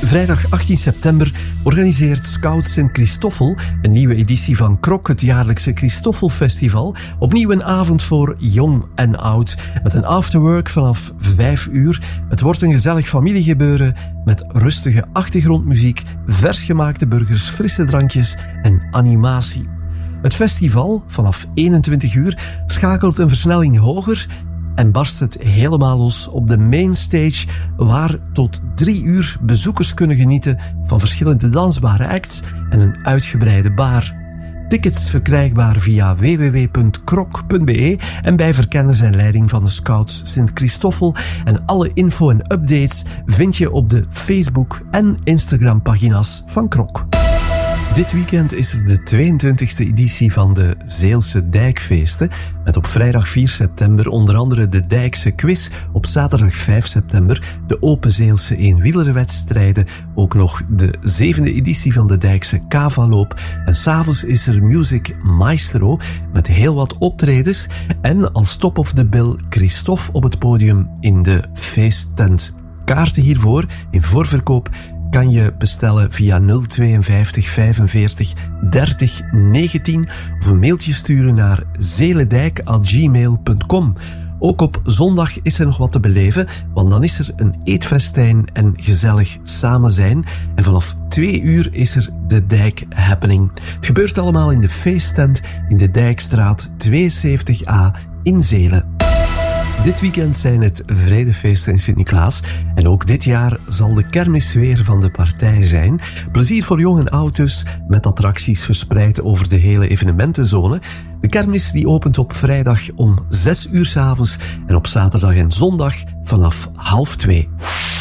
Vrijdag 18 september organiseert Scout Sint-Christoffel een nieuwe editie van Krok, het jaarlijkse Christoffelfestival. Opnieuw een avond voor jong en oud, met een afterwork vanaf 5 uur. Het wordt een gezellig familiegebeuren met rustige achtergrondmuziek, versgemaakte burgers, frisse drankjes en animatie. Het festival, vanaf 21 uur, schakelt een versnelling hoger en barst het helemaal los op de mainstage, waar tot 3 uur bezoekers kunnen genieten van verschillende dansbare acts en een uitgebreide bar. Tickets verkrijgbaar via www.krok.be en bij verkenners en leiding van de Scouts Sint-Christoffel. En alle info en updates vind je op de Facebook- en Instagram-pagina's van Krok. Dit weekend is er de 22e editie van de Zeelse Dijkfeesten, met op vrijdag 4 september onder andere de Dijkse Quiz, op zaterdag 5 september de Open Zeelse eenwielerwedstrijden, ook nog de 7e editie van de Dijkse Kavaloop en 's avonds is er Music Maestro met heel wat optredens en als top of the bill Christophe op het podium in de feesttent. Kaarten hiervoor in voorverkoop kan je bestellen via 052 45 30 19 of een mailtje sturen naar zeledijk@gmail.com. Ook op zondag is er nog wat te beleven, want dan is er een eetfestijn en gezellig samen zijn. En vanaf 2 uur is er de Dijk Happening. Het gebeurt allemaal in de feesttent in de Dijkstraat 72A in Zelen. Dit weekend zijn het Vredefeesten in Sint-Niklaas en ook dit jaar zal de kermissfeer van de partij zijn. Plezier voor jong en oud dus, met attracties verspreid over de hele evenementenzone. De kermis die opent op vrijdag om 6 uur 's avonds en op zaterdag en zondag vanaf 1:30.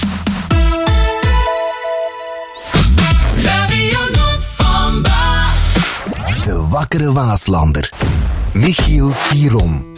Radio Noord-Vandaag. De wakkere Waaslander. Michiel Thieron.